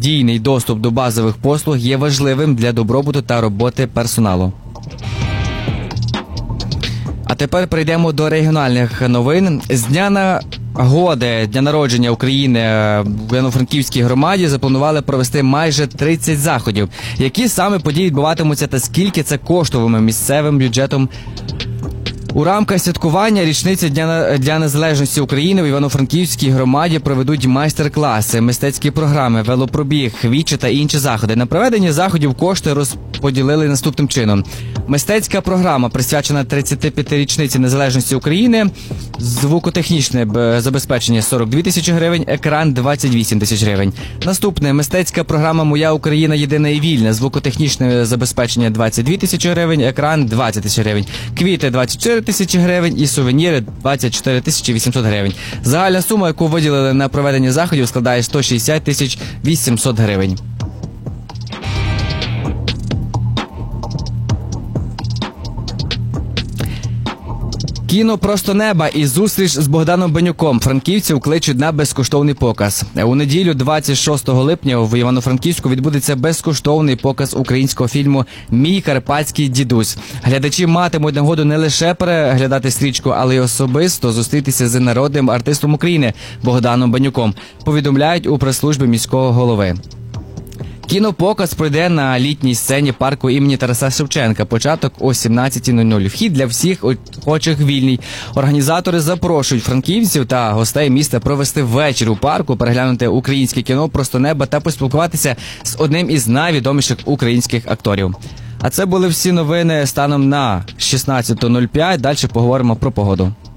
надійний доступ до базових послуг є важливим для добробуту та роботи персоналу. А тепер перейдемо до регіональних новин. З дня нагоди Дня народження України в Івано-Франківській громаді запланували провести майже 30 заходів. Які саме події відбуватимуться та скільки це коштуватиме місцевим бюджетом? У рамках святкування річниці Дня Незалежності України в Івано-Франківській громаді проведуть майстер-класи, мистецькі програми, велопробіг, вічі та інші заходи. На проведення заходів кошти розподілили наступним чином. Мистецька програма, присвячена 35-річниці Незалежності України, звукотехнічне забезпечення 42 тисячі гривень, екран 28 тисяч гривень. Наступне – мистецька програма «Моя Україна єдина і вільна», звукотехнічне забезпечення 22 тисячі гривень, екран 20 тисяч гривень, квіти 24 тисячі гривень і сувеніри 24 тисячі 800 гривень. Загальна сума, яку виділили на проведення заходів, складає 160 тисяч 800 гривень. Кіно «Просто неба» і зустріч з Богданом Бенюком франківців кличуть на безкоштовний показ. У неділю 26 липня в Івано-Франківську відбудеться безкоштовний показ українського фільму «Мій карпатський дідусь». Глядачі матимуть нагоду не лише переглядати стрічку, але й особисто зустрітися з народним артистом України Богданом Бенюком, повідомляють у прес-службі міського голови. Кінопоказ пройде на літній сцені парку імені Тараса Шевченка. Початок о 17:00. Вхід для всіх охочих вільний. Організатори запрошують франківців та гостей міста провести вечір у парку, переглянути українське кіно «Просто неба» та поспілкуватися з одним із найвідоміших українських акторів. А це були всі новини станом на 16:05. Далі поговоримо про погоду.